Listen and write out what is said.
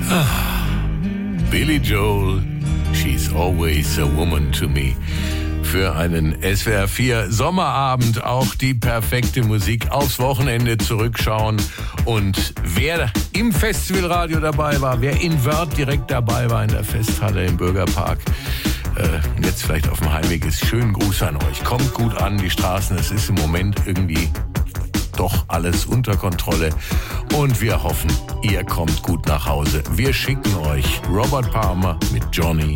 Billy Joel, She's Always a Woman to Me. Für einen SWR 4 Sommerabend auch die perfekte Musik aufs Wochenende zurückschauen. Und wer im Festivalradio dabei war, wer in Wörth direkt dabei war in der Festhalle im Bürgerpark, jetzt vielleicht auf dem Heimweg ist, schönen Gruß an euch. Kommt gut an die Straßen, es ist im Moment irgendwie doch alles unter Kontrolle. Und wir hoffen, ihr kommt gut nach Hause. Wir schicken euch Robert Palmer mit Johnny.